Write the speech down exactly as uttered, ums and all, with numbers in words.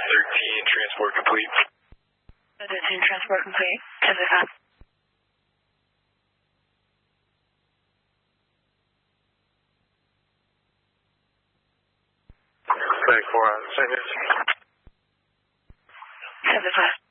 thirteen, transport complete. thirteen, transport complete. ten five. twenty-four, same here. ten five.